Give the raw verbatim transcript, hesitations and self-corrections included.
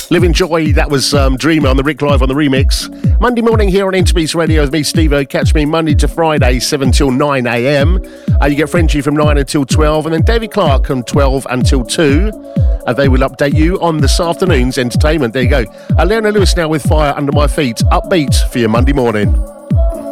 Living Joy, that was um, Dreamer on the Rick Live on the remix. Monday morning here on Interbeats Radio with me, Steve-O. Catch me Monday to Friday, seven till nine a.m. Uh, you get Frenchie from nine until twelve, and then David Clark from twelve until two. Uh, they will update you on this afternoon's entertainment. There you go. Uh, Leona Lewis now with Fire Under My Feet. Upbeat for your Monday morning.